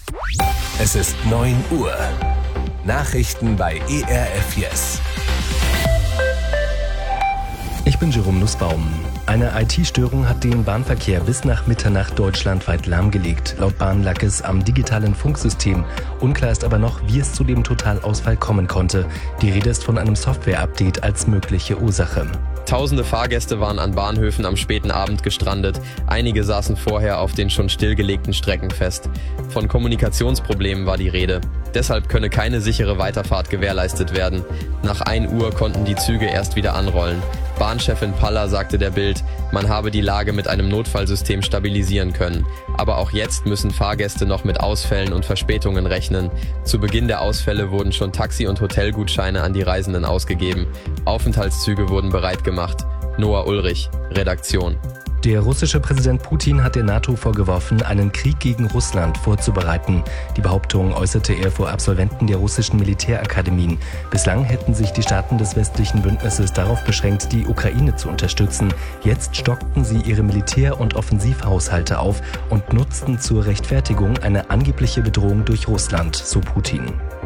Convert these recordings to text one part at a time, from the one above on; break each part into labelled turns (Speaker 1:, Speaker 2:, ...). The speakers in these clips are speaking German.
Speaker 1: Es ist 9 Uhr. Nachrichten bei ERF Yes.
Speaker 2: Ich bin Jerome Nussbaum. Eine IT-Störung hat den Bahnverkehr bis nach Mitternacht deutschlandweit lahmgelegt. Laut Bahn lag es am digitalen Funksystem. Unklar ist aber noch, wie es zu dem Totalausfall kommen konnte. Die Rede ist von einem Software-Update als mögliche Ursache.
Speaker 3: Tausende Fahrgäste waren an Bahnhöfen am späten Abend gestrandet. Einige saßen vorher auf den schon stillgelegten Strecken fest. Von Kommunikationsproblemen war die Rede. Deshalb könne keine sichere Weiterfahrt gewährleistet werden. Nach 1 Uhr konnten die Züge erst wieder anrollen. Bahnchefin Paller sagte der Bild, man habe die Lage mit einem Notfallsystem stabilisieren können. Aber auch jetzt müssen Fahrgäste noch mit Ausfällen und Verspätungen rechnen. Zu Beginn der Ausfälle wurden schon Taxi- und Hotelgutscheine an die Reisenden ausgegeben. Aufenthaltszüge wurden bereit gemacht. Noah Ulrich, Redaktion.
Speaker 2: Der russische Präsident Putin hat der NATO vorgeworfen, einen Krieg gegen Russland vorzubereiten. Die Behauptung äußerte er vor Absolventen der russischen Militärakademien. Bislang hätten sich die Staaten des westlichen Bündnisses darauf beschränkt, die Ukraine zu unterstützen. Jetzt stockten sie ihre Militär- und Offensivhaushalte auf und nutzten zur Rechtfertigung eine angebliche Bedrohung durch Russland, so Putin.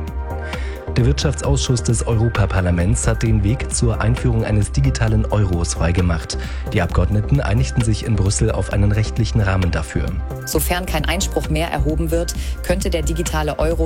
Speaker 2: Der Wirtschaftsausschuss des Europaparlaments hat den Weg zur Einführung eines digitalen Euros freigemacht. Die Abgeordneten einigten sich in Brüssel auf einen rechtlichen Rahmen dafür.
Speaker 4: Sofern kein Einspruch mehr erhoben wird, könnte der digitale Euro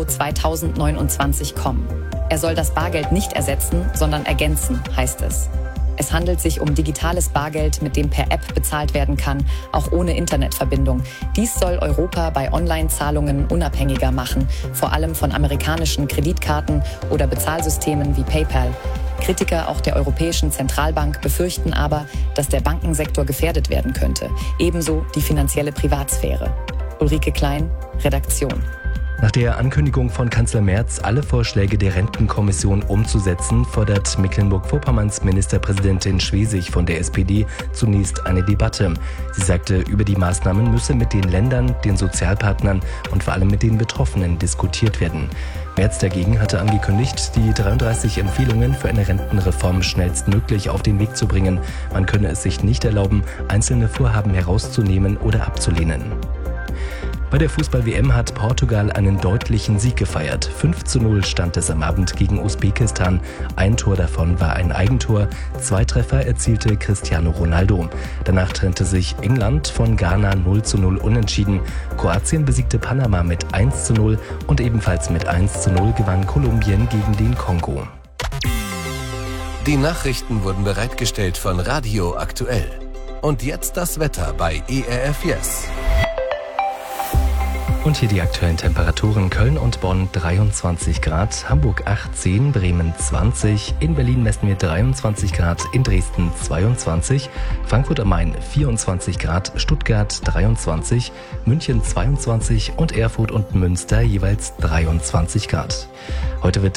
Speaker 4: 2029 kommen. Er soll das Bargeld nicht ersetzen, sondern ergänzen, heißt es. Es handelt sich um digitales Bargeld, mit dem per App bezahlt werden kann, auch ohne Internetverbindung. Dies soll Europa bei Online-Zahlungen unabhängiger machen, vor allem von amerikanischen Kreditkarten oder Bezahlsystemen wie PayPal. Kritiker auch der Europäischen Zentralbank befürchten aber, dass der Bankensektor gefährdet werden könnte. Ebenso die finanzielle Privatsphäre. Ulrike Klein, Redaktion.
Speaker 2: Nach der Ankündigung von Kanzler Merz, alle Vorschläge der Rentenkommission umzusetzen, fordert Mecklenburg-Vorpommerns Ministerpräsidentin Schwesig von der SPD zunächst eine Debatte. Sie sagte, über die Maßnahmen müsse mit den Ländern, den Sozialpartnern und vor allem mit den Betroffenen diskutiert werden. Merz dagegen hatte angekündigt, die 33 Empfehlungen für eine Rentenreform schnellstmöglich auf den Weg zu bringen. Man könne es sich nicht erlauben, einzelne Vorhaben herauszunehmen oder abzulehnen. Bei der Fußball-WM hat Portugal einen deutlichen Sieg gefeiert. 5:0 stand es am Abend gegen Usbekistan. Ein Tor davon war ein Eigentor. 2 Treffer erzielte Cristiano Ronaldo. Danach trennte sich England von Ghana 0:0 unentschieden. Kroatien besiegte Panama mit 1:0 und ebenfalls mit 1:0 gewann Kolumbien gegen den Kongo.
Speaker 1: Die Nachrichten wurden bereitgestellt von Radio Aktuell. Und jetzt das Wetter bei ERF Yes.
Speaker 2: Und hier die aktuellen Temperaturen: Köln und Bonn 23 Grad, Hamburg 18, Bremen 20, in Berlin messen wir 23 Grad, in Dresden 22, Frankfurt am Main 24 Grad, Stuttgart 23, München 22 und Erfurt und Münster jeweils 23 Grad. Heute wird